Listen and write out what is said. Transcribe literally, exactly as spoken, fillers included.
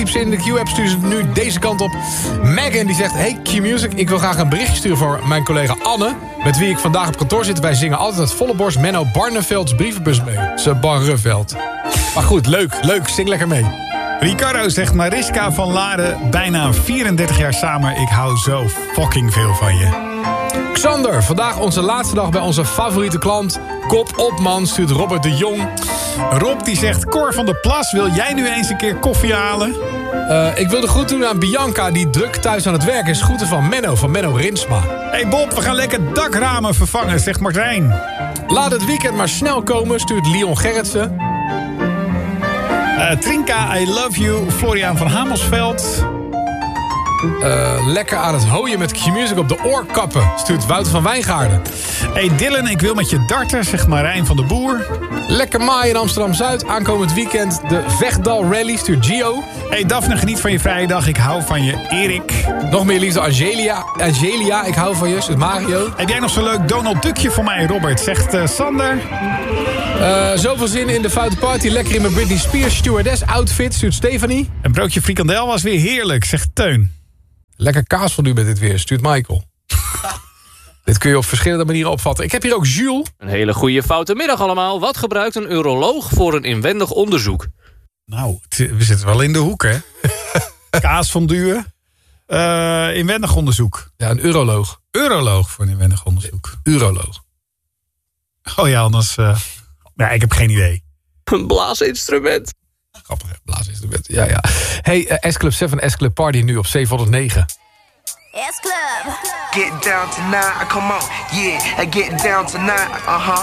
typ ze in de Q-app, stuur ze nu deze kant op. Megan die zegt, hey Q-Music, ik wil graag een berichtje sturen voor mijn collega Anne, met wie ik vandaag op kantoor zit. Wij zingen altijd het volle borst Menno Barnevelds brievenbus mee. Ze Barneveld. Maar goed, leuk, leuk, zing lekker mee. Ricardo zegt, Mariska van Laren, bijna vierendertig jaar samen. Ik hou zo fucking veel van je. Xander, vandaag onze laatste dag bij onze favoriete klant. Kop op man, stuurt Robert de Jong. Rob die zegt, Cor van der Plas, wil jij nu eens een keer koffie halen? Uh, ik wil de groet doen aan Bianca, die druk thuis aan het werk is. Groeten van Menno, van Menno Rinsma. Hey Bob, we gaan lekker dakramen vervangen, zegt Martijn. Laat het weekend maar snel komen, stuurt Leon Gerritsen. Uh, Trinka, I love you, Florian van Hamelsveld. Uh, lekker aan het hooien met Q-Music op de oorkappen, stuurt Wouter van Wijngaarden. Hey Dylan, ik wil met je darten, zegt Marijn van de Boer. Lekker maaien in Amsterdam-Zuid. Aankomend weekend de Vechtdal Rally, stuurt Gio. Hey Daphne, geniet van je vrije dag. Ik hou van je, Erik. Nog meer liefde, Angelia. Angelia, ik hou van je, stuurt Mario. Heb jij nog zo'n leuk Donald Duckje voor mij, Robert, zegt uh, Sander. Uh, zoveel zin in de foute party. Lekker in mijn Britney Spears stewardess outfit, stuurt Stefanie. Een broodje frikandel was weer heerlijk, zegt Teun. Lekker kaas van u met dit weer, stuurt Michael. Dit kun je op verschillende manieren opvatten. Ik heb hier ook Jules. Een hele goede foute middag allemaal. Wat gebruikt een uroloog voor een inwendig onderzoek? Nou, we zitten wel in de hoek, hè? Kaasfondue. Uh, inwendig onderzoek. Ja, een uroloog. Uroloog voor een inwendig onderzoek. Uroloog. Oh ja, anders... Uh... Ja, ik heb geen idee. Een blaasinstrument. Grappig, hè? Blaasinstrument. Ja, ja. Hey, uh, S-Club zeven, S-Club Party nu op zevenhonderdnegen. S-Club. Get down tonight, come on, yeah, get down tonight, uh-huh.